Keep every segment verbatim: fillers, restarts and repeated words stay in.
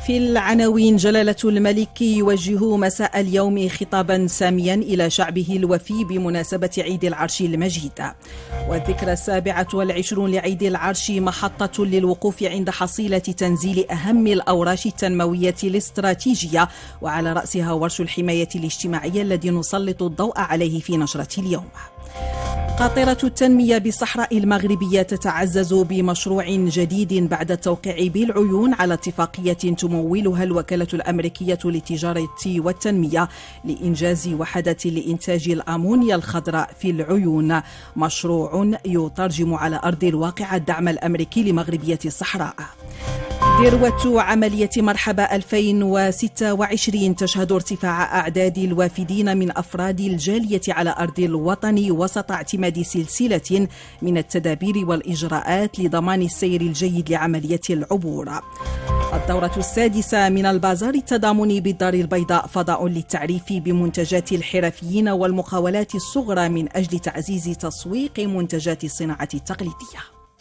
في العناوين: جلالة الملك يوجه مساء اليوم خطابا ساميا إلى شعبه الوفي بمناسبة عيد العرش المجيد. والذكرى السابعة والعشرون لعيد العرش محطة للوقوف عند حصيلة تنزيل أهم الأوراش التنموية الاستراتيجية، وعلى رأسها ورش الحماية الاجتماعية الذي نسلط الضوء عليه في نشرة اليوم. قاطرة التنمية بالصحراء المغربية تتعزز بمشروع جديد بعد التوقيع بالعيون على اتفاقية تمولها الوكالة الأمريكية للتجارة والتنمية لإنجاز وحدة لإنتاج الأمونيا الخضراء في العيون، مشروع يترجم على أرض الواقع الدعم الأمريكي لمغربية الصحراء. ذروة عملية مرحبا ألفين وستة وعشرين تشهد ارتفاع أعداد الوافدين من أفراد الجالية على أرض الوطن وسط اعتماد سلسلة من التدابير والإجراءات لضمان السير الجيد لعملية العبور. الدورة السادسة من البازار التضامني بالدار البيضاء فضاء للتعريف بمنتجات الحرفيين والمقاولات الصغرى من أجل تعزيز تسويق منتجات الصناعة التقليدية.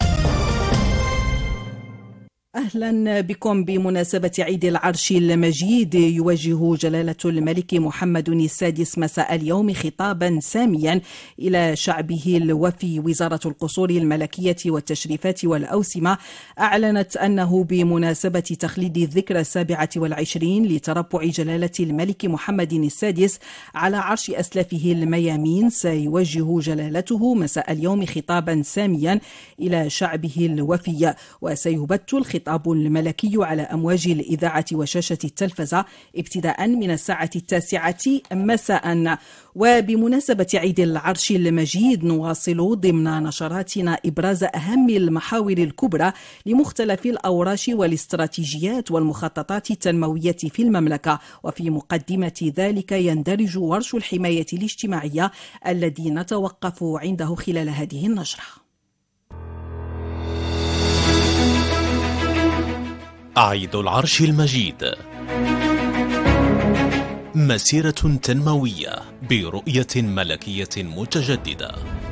أهلا بكم. بمناسبة عيد العرش المجيد يوجه جلالة الملك محمد السادس مساء اليوم خطابا ساميا إلى شعبه الوفي. وزارة القصور الملكية والتشريفات والأوسمة أعلنت أنه بمناسبة تخليد الذكرى السابعة والعشرين لتربع جلالة الملك محمد السادس على عرش أسلافه الميامين سيوجه جلالته مساء اليوم خطابا ساميا إلى شعبه الوفي، وسيبث الخطاب الخطاب الملكي على أمواج الإذاعة وشاشة التلفزة ابتداء من الساعة التاسعة مساء. وبمناسبة عيد العرش المجيد نواصل ضمن نشراتنا إبراز أهم المحاور الكبرى لمختلف الأوراش والاستراتيجيات والمخططات التنموية في المملكة، وفي مقدمة ذلك يندرج ورش الحماية الاجتماعية الذي نتوقف عنده خلال هذه النشرة. عيد العرش المجيد، مسيرة تنموية برؤية ملكية متجددة.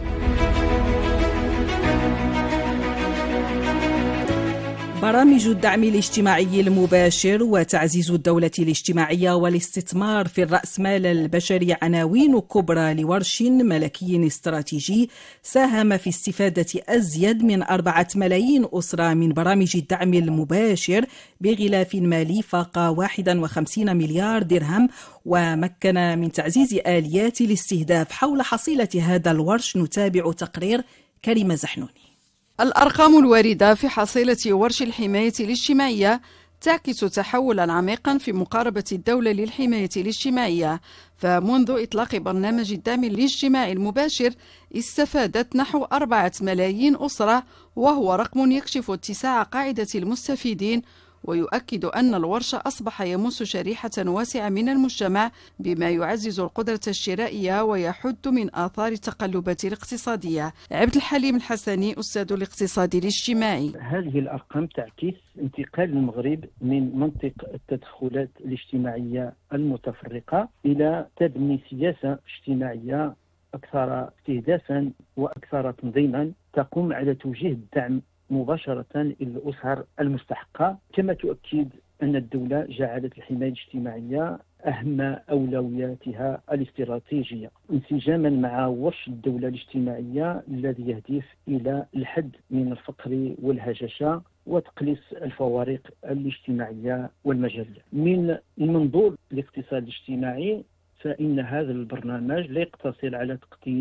برامج الدعم الاجتماعي المباشر وتعزيز الدولة الاجتماعية والاستثمار في الرأسمال البشري عناوين كبرى لورش ملكي استراتيجي ساهم في استفادة أزيد من أربعة ملايين أسرة من برامج الدعم المباشر بغلاف مالي فاق واحد وخمسين مليار درهم، ومكن من تعزيز آليات الاستهداف. حول حصيلة هذا الورش نتابع تقرير كريمة زحنوني. الأرقام الواردة في حصيلة ورش الحماية الاجتماعية تعكس تحولا عميقا في مقاربة الدولة للحماية الاجتماعية، فمنذ إطلاق برنامج الدعم الاجتماعي المباشر استفادت نحو أربعة ملايين أسرة، وهو رقم يكشف اتساع قاعدة المستفيدين ويؤكد أن الورش أصبح يمس شريحة واسعة من المجتمع بما يعزز القدرة الشرائية ويحد من آثار التقلبات الاقتصادية. عبد الحليم الحسني أستاذ الاقتصاد الاجتماعي. هذه الأرقام تعكس انتقال المغرب من منطق التدخلات الاجتماعية المتفرقة إلى تبني سياسة اجتماعية أكثر استهدافا وأكثر تنظيما تقوم على توجيه الدعم مباشرة إلى الأسر المستحقة، كما تؤكد أن الدولة جعلت الحماية الاجتماعية أهم أولوياتها الاستراتيجية انسجاما مع ورش الدولة الاجتماعية الذي يهدف إلى الحد من الفقر والهشاشة وتقليص الفوارق الاجتماعية والمجالية. من المنظور الاقتصاد الاجتماعي فإن هذا البرنامج لا يقتصر على تقديم